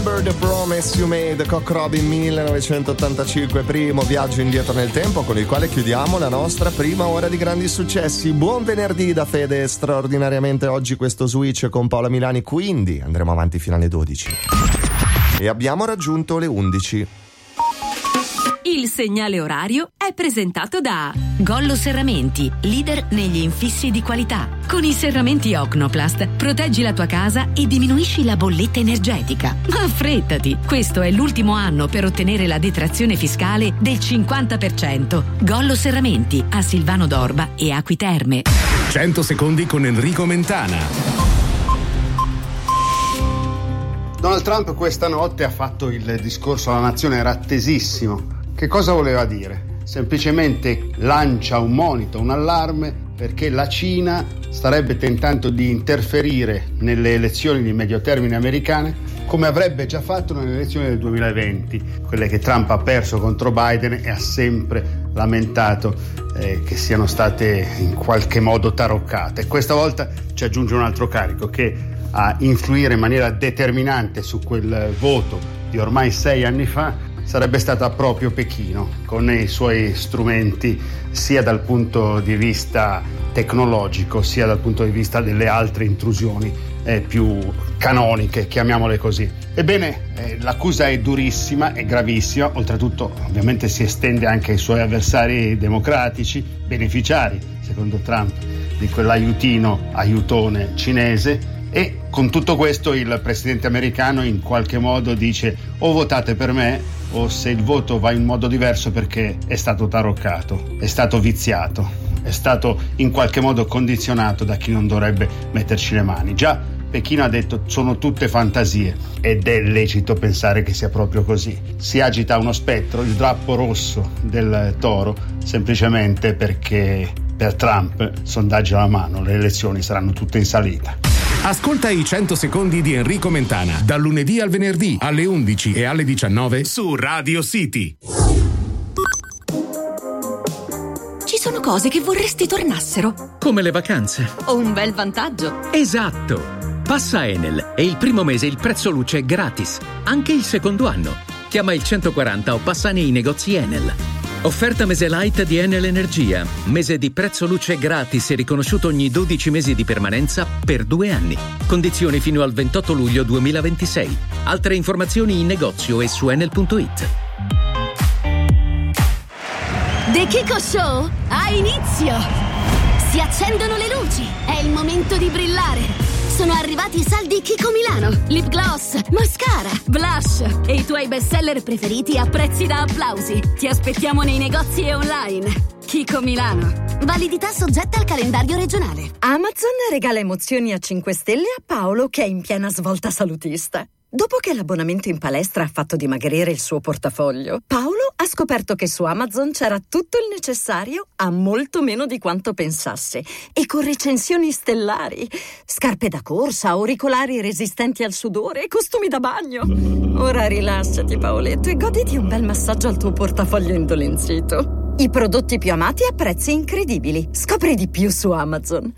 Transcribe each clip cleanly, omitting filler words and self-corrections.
Remember the Promise You Made, Cock Robin 1985, primo viaggio indietro nel tempo con il quale chiudiamo la nostra prima ora di grandi successi. Buon venerdì da Fede, straordinariamente oggi questo switch con Paola Milani, quindi andremo avanti fino alle 12 e abbiamo raggiunto le 11. Il segnale orario è presentato da Gollo Serramenti, leader negli infissi di qualità. Con i serramenti Ocnoplast proteggi la tua casa e diminuisci la bolletta energetica. Ma affrettati, questo è l'ultimo anno per ottenere la detrazione fiscale del 50%. Gollo Serramenti a Silvano d'Orba e Acqui Terme. 100 secondi con Enrico Mentana. Donald Trump questa notte ha fatto il discorso alla nazione, era attesissimo. Che cosa voleva dire? Semplicemente lancia un monito, un allarme, perché la Cina starebbe tentando di interferire nelle elezioni di medio termine americane, come avrebbe già fatto nelle elezioni del 2020, quelle che Trump ha perso contro Biden, e ha sempre lamentato che siano state in qualche modo taroccate. Questa volta ci aggiunge un altro carico, che a influire in maniera determinante su quel voto di ormai 6 anni fa sarebbe stata proprio Pechino, con i suoi strumenti sia dal punto di vista tecnologico sia dal punto di vista delle altre intrusioni più canoniche, chiamiamole così. Ebbene, l'accusa è durissima, è gravissima, oltretutto ovviamente si estende anche ai suoi avversari democratici, beneficiari, secondo Trump, di quell'aiutone cinese. E con tutto questo il presidente americano in qualche modo dice: o votate per me, o se il voto va in modo diverso perché è stato taroccato, è stato viziato, è stato in qualche modo condizionato da chi non dovrebbe metterci le mani. Già Pechino ha detto: sono tutte fantasie, ed è lecito pensare che sia proprio così. Si agita uno spettro, il drappo rosso del toro, semplicemente perché per Trump, sondaggi alla mano, le elezioni saranno tutte in salita. Ascolta i 100 secondi di Enrico Mentana, dal lunedì al venerdì alle 11 e alle 19 su Radio City. Ci sono cose che vorresti tornassero. Come le vacanze. O un bel vantaggio. Esatto. Passa Enel e il primo mese il prezzo luce è gratis, anche il secondo anno. Chiama il 140 o passa nei negozi Enel. Offerta mese light di Enel Energia. Mese di prezzo luce gratis e riconosciuto ogni 12 mesi di permanenza per 2 anni. Condizioni fino al 28 luglio 2026. Altre informazioni in negozio e su enel.it. The Kiko Show ha inizio! Si accendono le luci, è il momento di brillare! Sono arrivati i saldi Kiko Milano, lip gloss, mascara, blush e i tuoi bestseller preferiti a prezzi da applausi. Ti aspettiamo nei negozi e online. Kiko Milano. Validità soggetta al calendario regionale. Amazon regala emozioni a 5 stelle a Paolo, che è in piena svolta salutista. Dopo che l'abbonamento in palestra ha fatto dimagrire il suo portafoglio, Paolo ha scoperto che su Amazon c'era tutto il necessario a molto meno di quanto pensasse, e con recensioni stellari: scarpe da corsa, auricolari resistenti al sudore, costumi da bagno. Ora rilassati, Paoletto, e goditi un bel massaggio al tuo portafoglio indolenzito. I prodotti più amati a prezzi incredibili. Scopri di più su Amazon.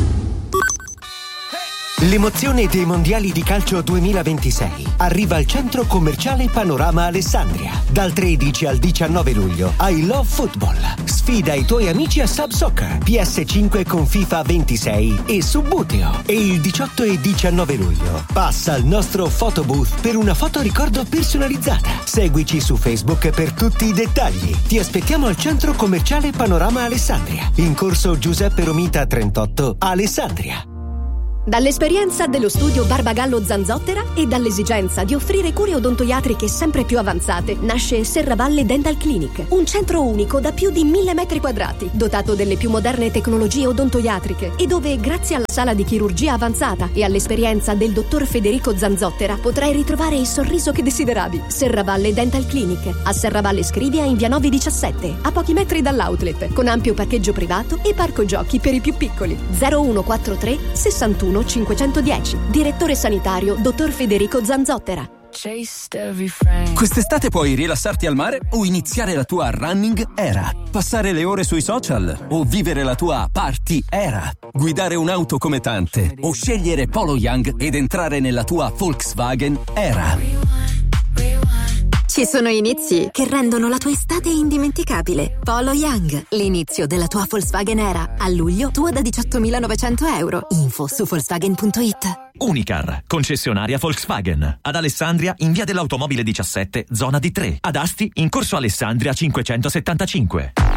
L'emozione dei mondiali di calcio 2026 arriva al centro commerciale Panorama Alessandria. Dal 13 al 19 luglio I Love Football. Sfida i tuoi amici a Sub Soccer, PS5 con FIFA 26 e Subbuteo. E il 18 e 19 luglio passa al nostro photobooth per una foto ricordo personalizzata. Seguici su Facebook per tutti i dettagli. Ti aspettiamo al centro commerciale Panorama Alessandria, in corso Giuseppe Romita 38, Alessandria. Dall'esperienza dello studio Barbagallo Zanzottera e dall'esigenza di offrire cure odontoiatriche sempre più avanzate, nasce Serravalle Dental Clinic, un centro unico da più di 1000 metri quadrati, dotato delle più moderne tecnologie odontoiatriche, e dove, grazie alla sala di chirurgia avanzata e all'esperienza del dottor Federico Zanzottera, potrai ritrovare il sorriso che desideravi. Serravalle Dental Clinic, a Serravalle Scrivia in via 917, a pochi metri dall'outlet, con ampio parcheggio privato e parco giochi per i più piccoli. 0143 61 510. Direttore sanitario dottor Federico Zanzottera. Quest'estate puoi rilassarti al mare o iniziare la tua running era, passare le ore sui social o vivere la tua party era, guidare un'auto come tante o scegliere Polo Young ed entrare nella tua Volkswagen era. Ci sono inizi che rendono la tua estate indimenticabile. Polo Young, l'inizio della tua Volkswagen Era. A luglio, tua da 18.900 euro. Info su Volkswagen.it. Unicar, concessionaria Volkswagen. Ad Alessandria, in via dell'Automobile 17, zona D3. Ad Asti, in corso Alessandria 575.